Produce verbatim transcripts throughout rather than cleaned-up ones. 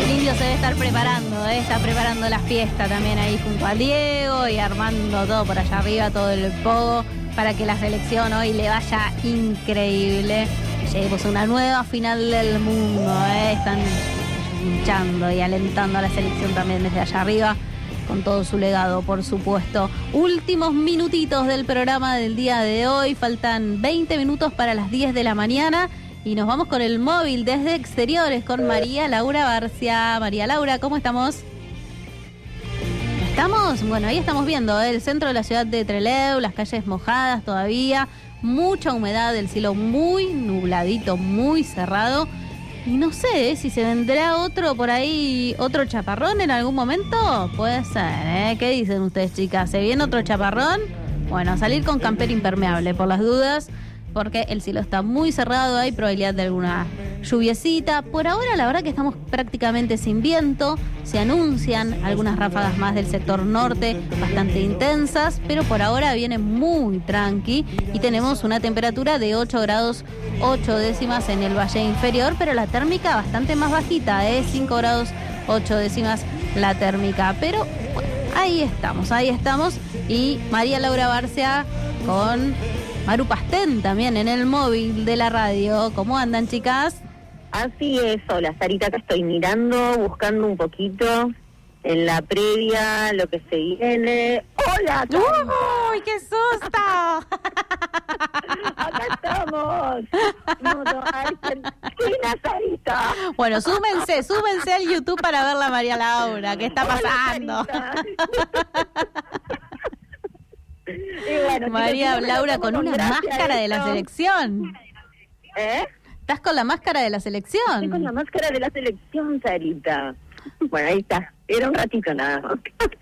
El Indio se debe estar preparando, ¿eh? Está preparando la fiesta también ahí junto al Diego y armando todo por allá arriba, todo el pogo, para que la selección hoy le vaya increíble. Lleguemos a una nueva final del mundo, ¿eh? Están hinchando y alentando a la selección también desde allá arriba, con todo su legado, por supuesto. Últimos minutitos del programa del día de hoy. Faltan veinte minutos para las diez de la mañana. Y nos vamos con el móvil desde exteriores con María Laura Barcia. María Laura, ¿cómo estamos? ¿Estamos? Bueno, ahí estamos viendo ¿eh? el centro de la ciudad de Trelew, las calles mojadas todavía, mucha humedad, el cielo muy nubladito, muy cerrado. Y no sé ¿eh? si se vendrá otro por ahí, otro chaparrón en algún momento. Puede ser, ¿eh? ¿Qué dicen ustedes, chicas? ¿Se viene otro chaparrón? Bueno, salir con campera impermeable por las dudas, porque el cielo está muy cerrado, hay probabilidad de alguna lluviecita. Por ahora, la verdad que estamos prácticamente sin viento. Se anuncian algunas ráfagas más del sector norte, bastante intensas, pero por ahora viene muy tranqui y tenemos una temperatura de ocho grados ocho décimas en el valle inferior, pero la térmica bastante más bajita, ¿eh? cinco grados ocho décimas la térmica. Pero bueno, ahí estamos, ahí estamos. Y María Laura Barcia con Maru Pastén también en el móvil de la radio. ¿Cómo andan, chicas? Así es, hola Sarita, acá estoy mirando, buscando un poquito en la previa lo que se viene. ¡Hola! ¡Uy, qué susto! ¡Acá estamos! No, no, Argentina, Sarita. Bueno, súmense, súmense al YouTube para ver la María Laura. ¿Qué está pasando? Bueno, María chicos, Laura con una máscara de la esto. selección. ¿Eh? ¿Estás con la máscara de la selección? Estoy con la máscara de la selección, Sarita. Bueno, ahí está. Era un ratito nada más.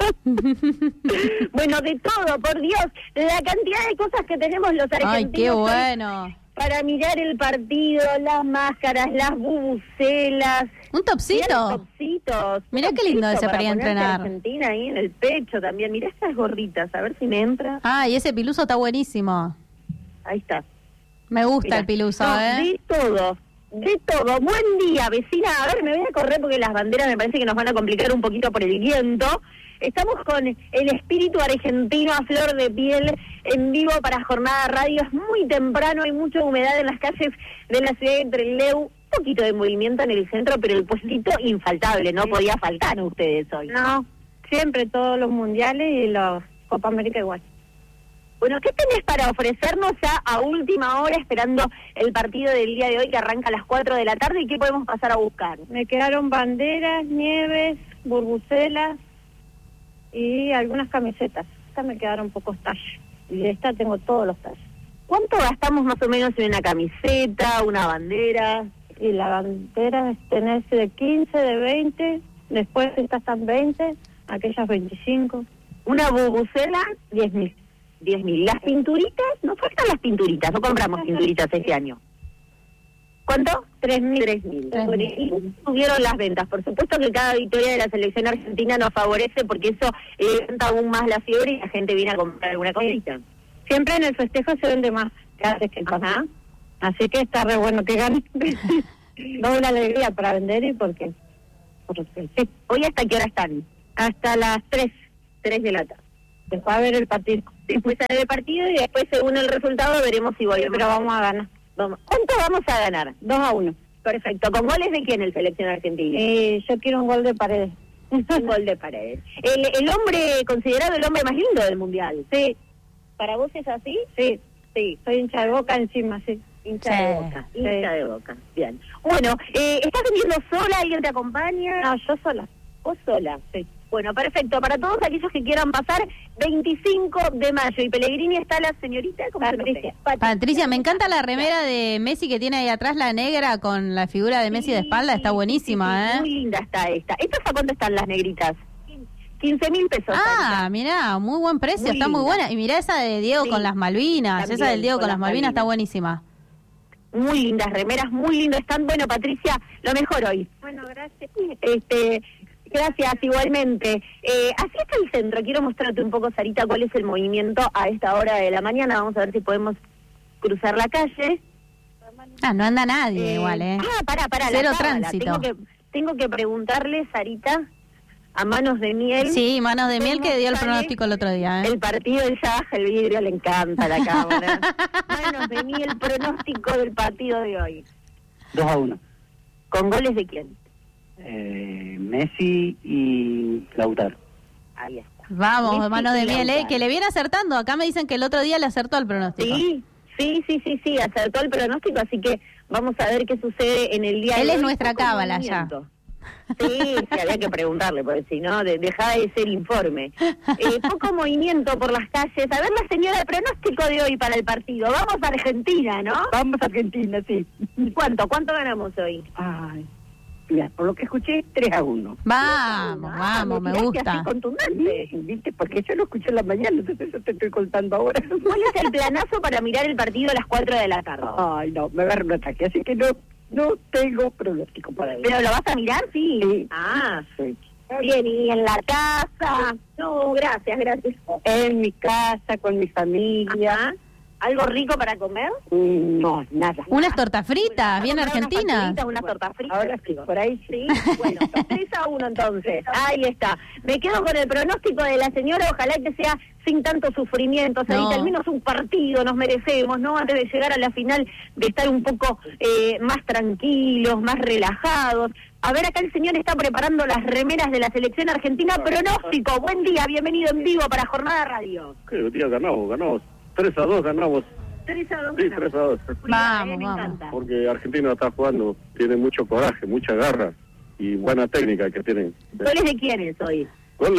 Bueno, de todo, por Dios. La cantidad de cosas que tenemos los argentinos. Ay, qué bueno. Para mirar el partido, las máscaras, las bubucelas. Un topsito. Topsitos. Mirá qué lindo ese para ir a entrenar. Argentina ahí en el pecho también. Mirá estas gorritas, a ver si me entra. Ah, y ese piluso está buenísimo. Ahí está. Me gusta Mirá. el piluso, No, ¿eh? De todo, de todo. Buen día, vecina. A ver, me voy a correr porque las banderas me parece que nos van a complicar un poquito por el viento. Estamos con el espíritu argentino a flor de piel en vivo para Jornada Radio. Es muy temprano, hay mucha humedad en las calles de la ciudad de Trelew. Un poquito de movimiento en el centro, pero el puestito infaltable, no podía faltar ustedes hoy. No, siempre todos los mundiales y los Copa América igual. Bueno, ¿qué tenés para ofrecernos ya a última hora, esperando el partido del día de hoy que arranca a las cuatro de la tarde? ¿Y qué podemos pasar a buscar? Me quedaron banderas, nieves, burbucelas y algunas camisetas. Estas me quedaron pocos tallos. Y de esta tengo todos los tallos. ¿Cuánto gastamos más o menos en una camiseta, una bandera? Y la bandera es tenerse de quince, de veinte, después estas están veinte, aquellas veinticinco. Una bubucela, diez mil. diez mil. Las pinturitas, nos faltan las pinturitas, no compramos pinturitas este año. ¿Cuánto? tres mil. tres mil. Y subieron las ventas. Por supuesto que cada victoria de la selección argentina nos favorece porque eso levanta aún más la fiebre y la gente viene a comprar alguna cosita. Siempre en el festejo se vende más que antes que el pasado. Así que está re bueno que gane. Doble alegría para vender y porque, porque sí. ¿Hoy hasta qué hora están? Hasta las tres. tres de la tarde. Después a ver el partido. Después a ver el partido y después, según el resultado, veremos si volvemos. Pero vamos a ganar. Vamos. ¿Cuánto vamos a ganar? dos a uno. Perfecto. ¿Con goles de quién el selección argentina? Eh, yo quiero un gol de Paredes. Un gol de Paredes. El, el hombre, considerado el hombre más lindo del Mundial. Sí. ¿Para vos es así? Sí. Sí. Soy hincha de Boca encima, sí. Hincha Sí. de Boca. Sí. Hincha de Boca. Bien. Bueno, eh, ¿estás vendiendo sola? ¿Alguien te acompaña? No, yo sola. ¿Vos sola? Sí. Bueno, perfecto. Para todos aquellos que quieran pasar, veinticinco de mayo. Y Pellegrini está la señorita, ¿cómo se Patricia. llama? Patricia. Patricia, me encanta la remera de Messi que tiene ahí atrás, la negra con la figura de Messi de espalda, está buenísima, Sí, sí, ¿eh? muy linda está esta. ¿Estas a cuánto están las negritas? quince mil pesos. Ah, mirá, muy buen precio, Muy está muy linda. buena. Y mirá esa de Diego Sí, con las Malvinas, también esa del Diego con con las las Malvinas está Malvinas. buenísima. Muy lindas remeras, muy lindo están. Bueno, Patricia, lo mejor hoy. Bueno, gracias. Este, gracias, igualmente. Eh, así está el centro. Quiero mostrarte un poco, Sarita, cuál es el movimiento a esta hora de la mañana. Vamos a ver si podemos cruzar la calle. Ah, no anda nadie Eh, igual, ¿eh? Ah, pará, pará. Cero la cábala. tránsito. Tengo que, tengo que preguntarle, Sarita, a Manos de Miel. Sí, Manos de Miel que dio el sale pronóstico el otro día. ¿eh? El partido de ya baja el vidrio, le encanta la cámara. Manos de Miel, pronóstico del partido de hoy. dos a uno. ¿Con goles de quién? Eh, Messi y Lautaro. Ahí está. Vamos, Messi Manos de y Miel, eh, Lautaro. que le viene acertando. Acá me dicen que el otro día le acertó al pronóstico. Sí, sí, sí, sí, sí, acertó el pronóstico, así que vamos a ver qué sucede en el día Él de hoy. es nuestra Poco cábala ya. movimiento. Sí, sí, había que preguntarle, porque si no, de, dejaba de ser informe. Eh, poco movimiento por las calles. A ver, la señora, el pronóstico de hoy para el partido. Vamos a Argentina, ¿no? Vamos a Argentina, sí. ¿Cuánto? ¿Cuánto ganamos hoy? Ay, mira, por lo que escuché, tres a uno. Vamos, Ah, vamos, me tiraste gusta. así contundente. ¿Viste? Porque yo lo escuché en la mañana, entonces eso te estoy contando ahora. ¿Cuál es el planazo para mirar el partido a las cuatro de la tarde? Ay, no, me agarra un ataque, así que no, no tengo pronóstico para él. ¿Pero lo vas a mirar? Sí. Sí. Ah, Sí. bien, ¿y en la casa? No, gracias, gracias. En mi casa, con mi familia. Ajá. ¿Algo rico para comer? Mm, No, nada. Unas tortas fritas, bien ¿Vas a comprar argentinas. Unas pastelitas, unas tortas fritas. Ahora sí, por ahí sí. Sí, bueno, tres a uno entonces. Ahí está. Me quedo con el pronóstico de la señora, ojalá que sea sin tanto sufrimiento, Sarita, No. al menos un partido nos merecemos, ¿no? Antes de llegar a la final, de estar un poco eh, más tranquilos, más relajados. A ver, acá el señor está preparando las remeras de la selección argentina. Pronóstico, buen día, bienvenido en vivo para Jornada Radio. ¿Qué día ganamos? Ganamos tres a dos, ganamos. tres a dos. Sí, tres a dos. Vamos, me vamos. encanta. Porque Argentina está jugando, tiene mucho coraje, mucha garra y buena técnica que tienen. ¿Goles de quiénes hoy? Gol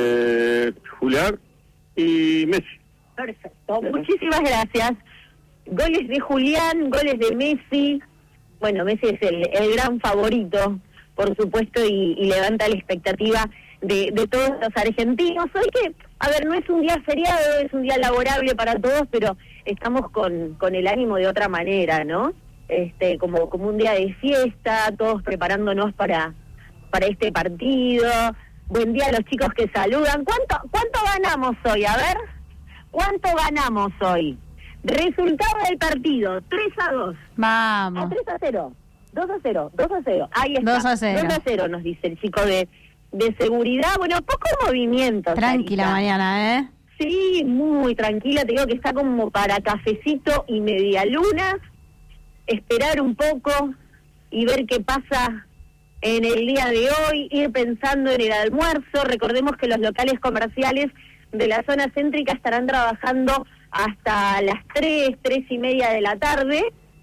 de Julián y Messi. Perfecto, muchísimas gracias. Goles de Julián, goles de Messi. Bueno, Messi es el, el gran favorito, por supuesto, y, y levanta la expectativa de, de todos los argentinos. Hoy que, a ver, no es un día feriado, es un día laborable para todos, pero estamos con, con el ánimo de otra manera, ¿no? Este, como, como un día de fiesta, todos preparándonos para, para este partido. Buen día a los chicos que saludan. ¿Cuánto, cuánto ganamos hoy? A ver, ¿cuánto ganamos hoy? Resultado del partido, tres a dos. A Vamos. tres a cero. dos a cero. dos a cero. Ahí está. dos a cero. dos a cero nos dice el chico de, de seguridad. Bueno, poco movimiento. Tranquila Sarita. mañana, ¿eh? Sí, muy tranquila. Te digo que está como para cafecito y media luna. Esperar un poco y ver qué pasa en el día de hoy. Ir pensando en el almuerzo. Recordemos que los locales comerciales de la zona céntrica estarán trabajando hasta las tres, tres y media de la tarde,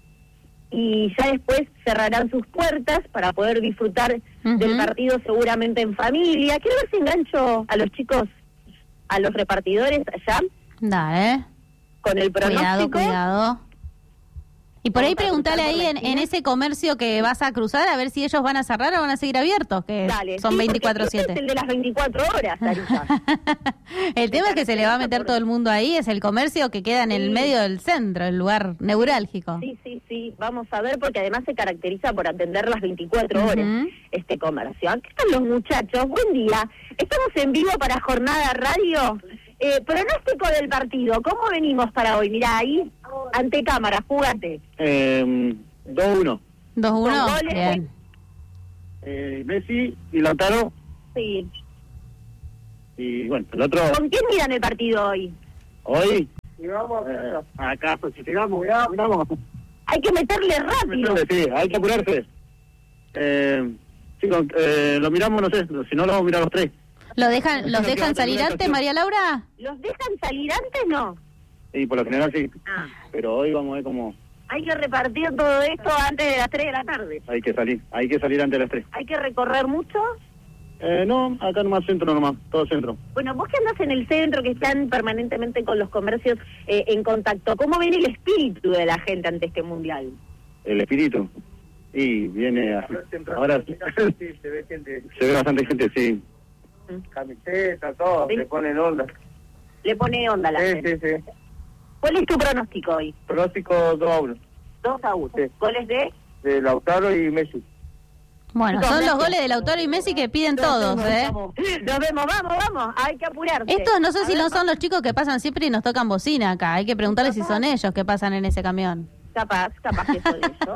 y ya después cerrarán sus puertas para poder disfrutar Ujú. del partido seguramente en familia. Quiero ver si engancho a los chicos, a los repartidores allá, Dale. con el Cuidado, pronóstico. cuidado. Y por ahí Vamos a preguntale cruzar por ahí la en, esquina. en ese comercio que vas a cruzar a ver si ellos van a cerrar o van a seguir abiertos, que Dale, son sí, porque veinticuatro este es siete. el de las veinticuatro horas, Sarita. El tema es que se le va a meter por- todo el mundo ahí, es el comercio que queda en el Sí. medio del centro, el lugar neurálgico. Sí, sí, sí, vamos a ver, porque además se caracteriza por atender las veinticuatro horas Ujú. este comercio. Aquí están los muchachos, buen día. Estamos en vivo para Jornada Radio. Eh, pronóstico del partido, ¿cómo venimos para hoy? Mirá, ahí, ante cámara, jugate. Eh, dos a uno. dos uno, Con goles. bien. Eh, Messi y Lautaro. Sí. Y bueno, el otro, ¿Con quién miran el partido hoy? hoy. Eh, acá, pues si llegamos, ya, miramos. Hay que meterle rápido. Sí, hay que apurarse. Eh, chicos, eh, lo miramos, no sé, si no lo vamos a mirar los tres. ¿Lo dejan, Sí, ¿Los no, dejan queda salir otra antes, estación. María Laura? ¿Los dejan salir antes? No. Sí, por lo general sí. Ah, Pero hoy vamos a ver cómo hay que repartir todo esto antes de las tres de la tarde. hay que salir. Hay que salir antes de las tres. Hay que recorrer mucho. Eh, no, acá nomás centro nomás, todo centro. Bueno, vos que andás en el centro, que están permanentemente con los comercios eh, en contacto, ¿cómo viene el espíritu de la gente ante este mundial? El espíritu. Y viene a, ahora Sí, se ve gente, se ve bastante gente, sí. camiseta, todo, Sí. le ponen onda. Le pone onda a la Sí, gente. sí, sí. ¿Cuál es tu pronóstico hoy? Pronóstico dos a uno, dos a uno. Sí. ¿Goles de? de Lautaro y Messi. Bueno, Chicos, son los Messi. goles de Lautaro y Messi que piden todos, ¿eh? Nos vemos, vamos, vamos. Hay que apurarse. Estos no sé A si ver, no son los chicos que pasan siempre y nos tocan bocina acá. Hay que preguntarles si son ellos que pasan en ese camión. Capaz, capaz que son ellos.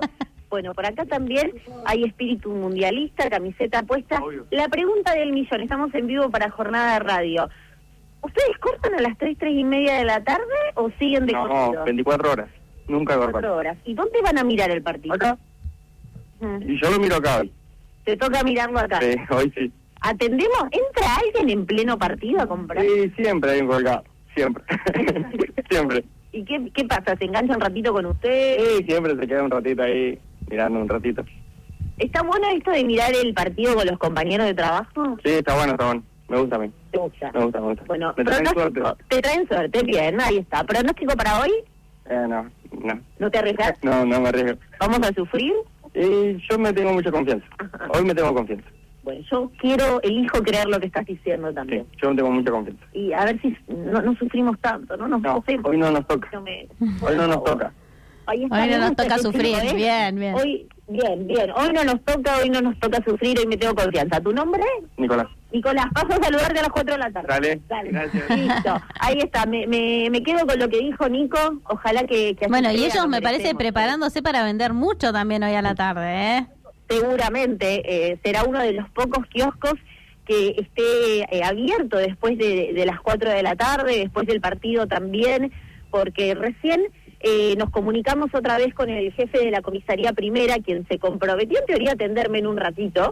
Bueno, por acá también hay espíritu mundialista, camiseta puesta. Obvio. La pregunta del millón, estamos en vivo para Jornada de Radio. ¿Ustedes cortan a las tres, tres y media de la tarde o siguen de No, corrido? veinticuatro horas. Nunca Cuatro corto. horas. ¿Y dónde van a mirar el partido? ¿Acá? Mm. Y yo lo miro acá hoy. Te toca mirarlo acá. Sí, hoy sí. ¿Atendemos? ¿Entra alguien en pleno partido a comprar? Sí, siempre hay un colgado. Siempre. Siempre. ¿Y qué, qué pasa? ¿Se engancha un ratito con usted? Sí, siempre se queda un ratito ahí, mirando un ratito. ¿Está bueno esto de mirar el partido con los compañeros de trabajo? Sí, está bueno, está bueno. Me gusta a mí. ¿Te gusta? Me gusta, me gusta. Bueno, me traen pronóstico- suerte. te traen suerte, bien, ahí está. ¿Pronóstico para hoy? Eh, no, no. ¿No te arriesgas? No, no me arriesgo. ¿Vamos a sufrir? Y yo me tengo mucha confianza. Hoy me tengo confianza. Bueno, yo quiero, elijo creer lo que estás diciendo Sí, también. yo me tengo mucha confianza. Y a ver si no, no sufrimos tanto, ¿no? Nos No, cogemos. hoy no nos toca. No me- Hoy no nos toca. Ahí está, Hoy no me nos gusta toca ese sufrir, estilo, ¿eh? bien, bien. Hoy, bien, bien. Hoy no nos toca, hoy no nos toca sufrir, hoy me tengo confianza. ¿Tu nombre? Nicolás. Nicolás, paso a saludarte a las cuatro de la tarde. Dale. Dale. Gracias. Listo. Ahí está. Me, me, me quedo con lo que dijo Nico. Ojalá que... que así Bueno, y sea, ellos lo me parece merecemos. preparándose para vender mucho también hoy a la tarde, ¿eh? Seguramente eh, será uno de los pocos kioscos que esté eh, abierto después de, de las cuatro de la tarde, después del partido también, porque recién eh, nos comunicamos otra vez con el jefe de la comisaría primera, quien se comprometió en teoría a atenderme en un ratito,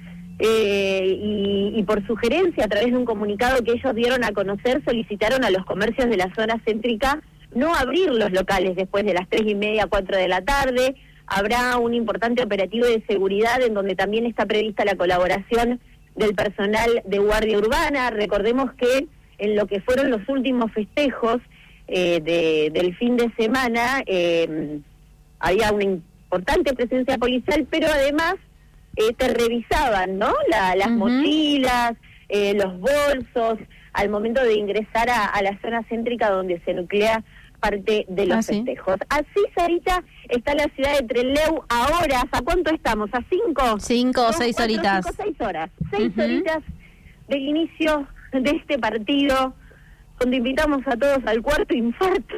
eh, y, y por sugerencia, a través de un comunicado que ellos dieron a conocer, solicitaron a los comercios de la zona céntrica no abrir los locales después de las tres y media, cuatro de la tarde. Habrá un importante operativo de seguridad en donde también está prevista la colaboración del personal de Guardia Urbana. Recordemos que en lo que fueron los últimos festejos eh, de, del fin de semana eh, había una importante presencia policial, pero además eh, te revisaban, ¿no? La, las Ujú. mochilas, eh, los bolsos, al momento de ingresar a, a la zona céntrica donde se nuclea parte de los Ah, sí. festejos. Así, Sarita, está la ciudad de Trelew a horas. ¿A cuánto estamos? ¿A cinco? Cinco o Dos, seis cuatro, horitas. Cinco, seis horas. Seis Ujú. horitas del inicio de este partido, donde invitamos a todos al cuarto infarto.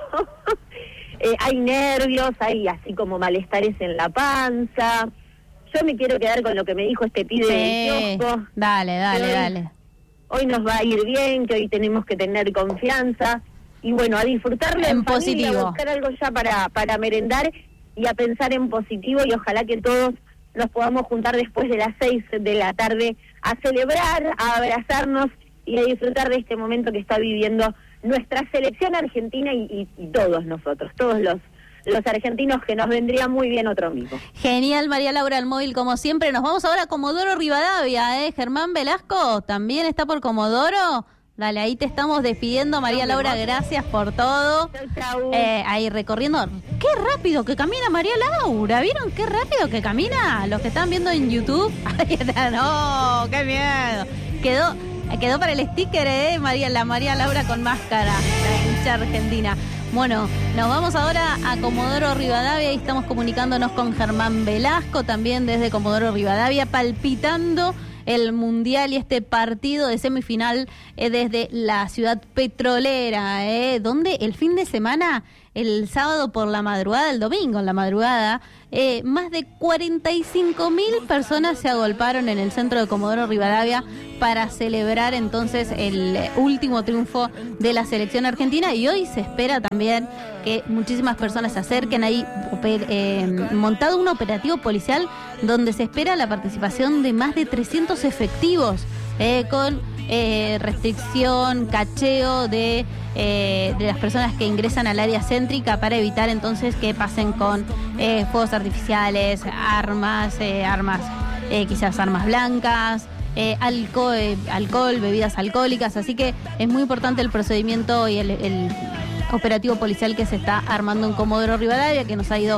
eh, hay nervios, hay así como malestares en la panza. Yo me quiero quedar con lo que me dijo este pibe Sí. del kiosco. Dale, dale, Sí. dale. Hoy nos va a ir bien, que hoy tenemos que tener confianza. Y bueno, a disfrutarlo en, En familia, positivo. a buscar algo ya para, para merendar y a pensar en positivo, y ojalá que todos nos podamos juntar después de las seis de la tarde a celebrar, a abrazarnos y a disfrutar de este momento que está viviendo nuestra selección argentina y, y, y todos nosotros, todos los, los argentinos, que nos vendría muy bien otro amigo. Genial, María Laura al móvil, como siempre. Nos vamos ahora a Comodoro Rivadavia, ¿eh? Germán Velasco también está por Comodoro. Dale, ahí te estamos despidiendo, María Laura, gracias por todo. Chau, chau. Eh, ahí recorriendo. ¡Qué rápido que camina María Laura! ¿Vieron qué rápido que camina? Los que están viendo en YouTube. Ahí está, no, qué miedo. Quedó, quedó para el sticker, ¿eh? María, la María Laura con máscara, la hincha argentina. Bueno, nos vamos ahora a Comodoro Rivadavia y estamos comunicándonos con Germán Velasco, también desde Comodoro Rivadavia, palpitando el Mundial y este partido de semifinal eh, desde la ciudad petrolera, eh, donde el fin de semana, el sábado por la madrugada, el domingo en la madrugada, eh, más de cuarenta y cinco mil personas se agolparon en el centro de Comodoro Rivadavia para celebrar entonces el último triunfo de la selección argentina, y hoy se espera también que muchísimas personas se acerquen. Ahí eh, montado un operativo policial donde se espera la participación de más de trescientos efectivos eh, con eh, restricción, cacheo de, eh, de las personas que ingresan al área céntrica para evitar entonces que pasen con eh, fuegos artificiales, armas, eh, armas eh, quizás armas blancas, eh, alcohol, eh, alcohol, bebidas alcohólicas. Así que es muy importante el procedimiento y el, el operativo policial que se está armando en Comodoro Rivadavia, que nos ha ido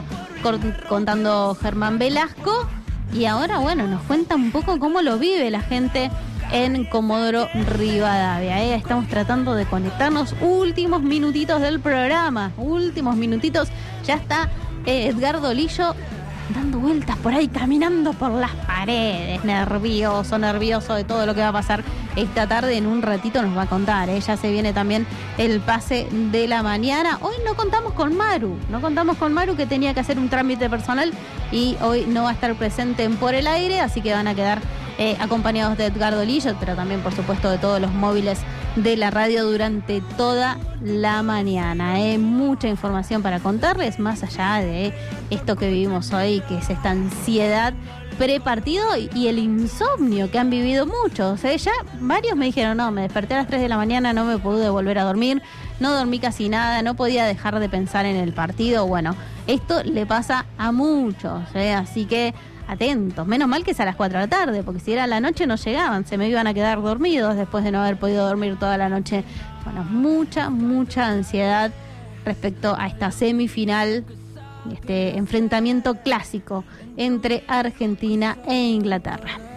contando Germán Velasco. Y ahora, bueno, nos cuenta un poco cómo lo vive la gente en Comodoro Rivadavia, ¿eh? Estamos tratando de conectarnos. Últimos minutitos del programa, últimos minutitos. Ya está eh, Edgardo Lillo dando vueltas por ahí, caminando por las paredes, nervioso, nervioso de todo lo que va a pasar esta tarde. En un ratito nos va a contar, ¿eh? Ya se viene también el pase de la mañana. Hoy no contamos con Maru, no contamos con Maru, que tenía que hacer un trámite personal y hoy no va a estar presente en Por el Aire, así que van a quedar eh, acompañados de Edgardo Lillo, pero también por supuesto de todos los móviles de la radio durante toda la mañana. ¿eh? Mucha información para contarles, más allá de esto que vivimos hoy, que es esta ansiedad prepartido y el insomnio que han vivido muchos. ¿eh? Ya varios me dijeron, no, me desperté a las tres de la mañana, no me pude volver a dormir, no dormí casi nada, no podía dejar de pensar en el partido. Bueno, esto le pasa a muchos, ¿eh? Así que atentos, menos mal que es a las cuatro de la tarde, porque si era a la noche no llegaban, se me iban a quedar dormidos después de no haber podido dormir toda la noche. Bueno, mucha, mucha ansiedad respecto a esta semifinal, este enfrentamiento clásico entre Argentina e Inglaterra.